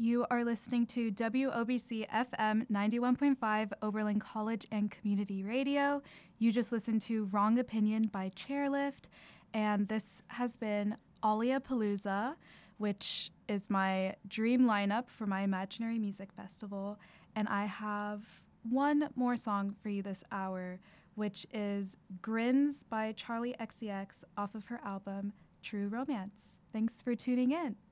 You are listening to WOBC FM 91.5 Oberlin College and Community Radio. You just listened to Wrong Opinion by Chairlift, and this has been Alia Palooza, which is my dream lineup for my Imaginary Music Festival. And I have one more song for you this hour, which is Grins by Charlie XCX off of her album True Romance. Thanks for tuning in.